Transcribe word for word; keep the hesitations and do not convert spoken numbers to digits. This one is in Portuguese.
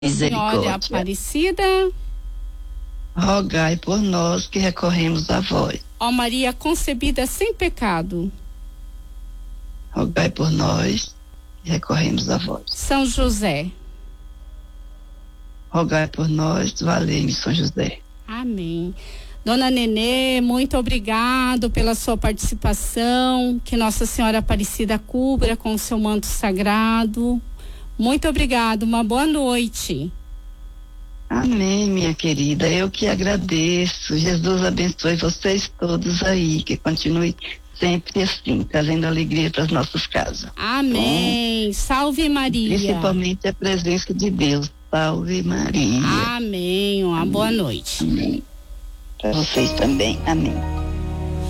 Senhora Aparecida, rogai por nós que recorremos a vós. ó Maria concebida sem pecado, Rogai por nós que recorremos a vós. São José, Rogai por nós, valei-me São José. amém. Dona Nenê, muito obrigado pela sua participação, que Nossa Senhora Aparecida cubra com o seu manto sagrado. Muito obrigado, uma boa noite. Amém, minha querida, eu que agradeço. Jesus abençoe vocês todos aí, que continue sempre assim, trazendo alegria para as nossas casas. Amém. Bom, salve Maria. Principalmente a presença de Deus. Salve Maria. Amém. Uma Amém. Boa noite. Amém. Para vocês também. Amém.